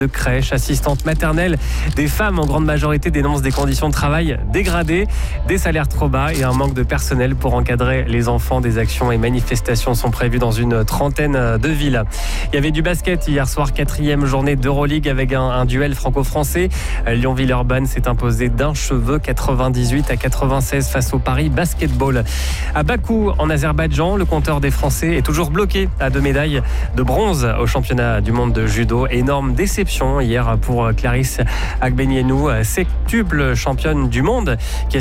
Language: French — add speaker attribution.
Speaker 1: de crèche, assistantes maternelles. Des femmes en grande majorité dénoncent des conditions de travail dégradées, des salaires trop bas et un manque de personnel pour encadrer les enfants. Des actions et manifestations sont prévues dans une trentaine de villes. Il y avait du basket hier soir, 4e journée d'Euroleague avec un duel franco-français. Lyon-Villeurbanne s'est imposé d'un cheveu, 98-96 face au Paris Basketball. À Bakou, en Azerbaïdjan, le compteur des Français est toujours bloqué à 2 médailles de bronze au championnat du monde de judo. Énorme déception hier pour Clarisse Agbenienou, septuple championne du monde, qui